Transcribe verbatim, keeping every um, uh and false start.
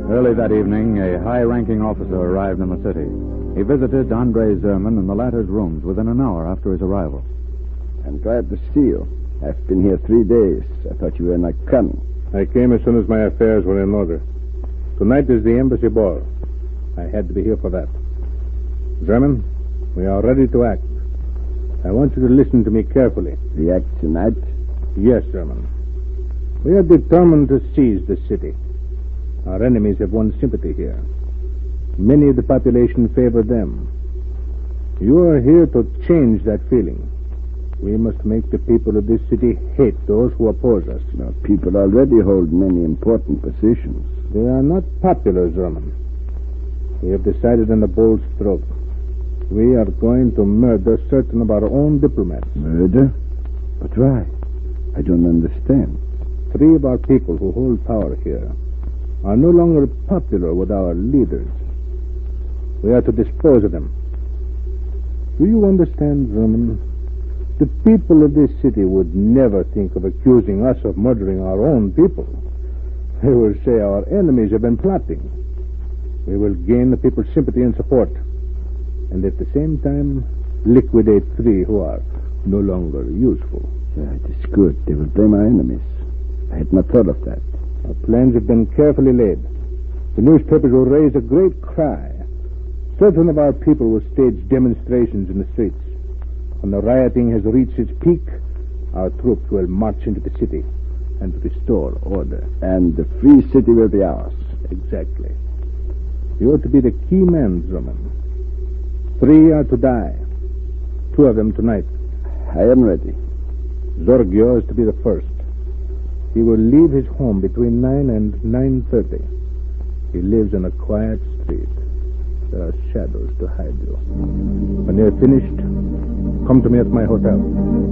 Early that evening, a high-ranking officer arrived in the city. He visited Andrei Zerman in the latter's rooms within an hour after his arrival. I'm glad to see you. I've been here three days. I thought you were in a con. I came as soon as my affairs were in order. Tonight is the embassy ball. I had to be here for that. Zerman, we are ready to act. I want you to listen to me carefully. The act tonight? Yes, Zerman. We are determined to seize the city. Our enemies have won sympathy here. Many of the population favor them. You are here to change that feeling. We must make the people of this city hate those who oppose us. Now, people already hold many important positions. They are not popular, Zerman. We have decided on a bold stroke. We are going to murder certain of our own diplomats. Murder? But why? I don't understand. Three of our people who hold power here are no longer popular with our leaders. We are to dispose of them. Do you understand, Zerman? The people of this city would never think of accusing us of murdering our own people. They will say our enemies have been plotting. We will gain the people's sympathy and support, and at the same time liquidate three who are no longer useful. Yeah, it is good. They will blame our enemies. I had not thought of that. Our plans have been carefully laid. The newspapers will raise a great cry. Certain of our people will stage demonstrations in the streets. When the rioting has reached its peak, our troops will march into the city and restore order. And the free city will be ours. Exactly. You are to be the key man, Zerman. Three are to die. Two of them tonight. I am ready. Zorgio is to be the first. He will leave his home between nine and nine thirty. He lives in a quiet street. There are shadows to hide you. When you're finished, come to me at my hotel.